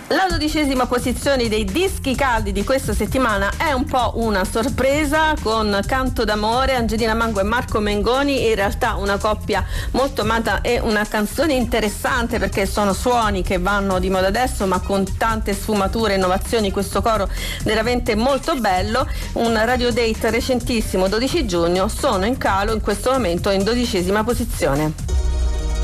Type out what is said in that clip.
La 12ª posizione dei dischi caldi di questa settimana è un po' una sorpresa, con Canto d'amore, Angelina Mango e Marco Mengoni, in realtà una coppia molto amata e una canzone interessante perché sono suoni che vanno di moda adesso ma con tante sfumature e innovazioni, questo coro veramente molto bello. Un radio date recentissimo, 12 giugno, sono in calo in questo momento in 12ª posizione.